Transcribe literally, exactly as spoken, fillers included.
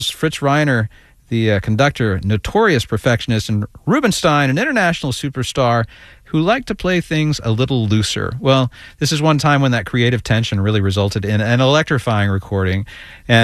Fritz Reiner, the uh, conductor, notorious perfectionist, and Rubinstein, an international superstar who liked to play things a little looser. Well, this is one time when that creative tension really resulted in an electrifying recording. And